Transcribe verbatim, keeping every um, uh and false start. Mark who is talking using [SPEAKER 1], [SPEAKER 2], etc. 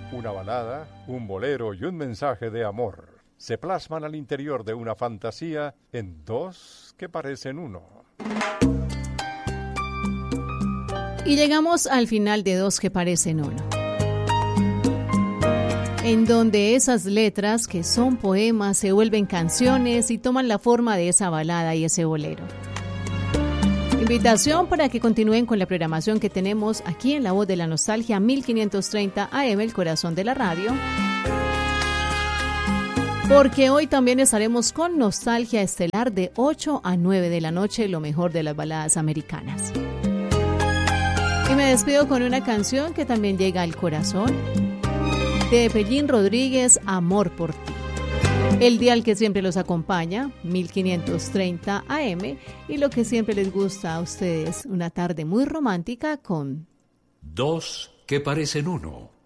[SPEAKER 1] Una balada, un bolero y un mensaje de amor se plasman al interior de una fantasía en dos que parecen uno.
[SPEAKER 2] Y llegamos al final de Dos que parecen uno, en donde esas letras que son poemas se vuelven canciones y toman la forma de esa balada y ese bolero. Invitación para que continúen con la programación que tenemos aquí en La Voz de la Nostalgia, mil quinientos treinta A M, el corazón de la radio. Porque hoy también estaremos con Nostalgia Estelar de ocho a nueve de la noche, lo mejor de las baladas americanas. Y me despido con una canción que también llega al corazón, de Pellín Rodríguez, Amor por ti. El dial que siempre los acompaña, mil quinientos treinta A M, y lo que siempre les gusta a ustedes, una tarde muy romántica con
[SPEAKER 3] Dos que parecen uno.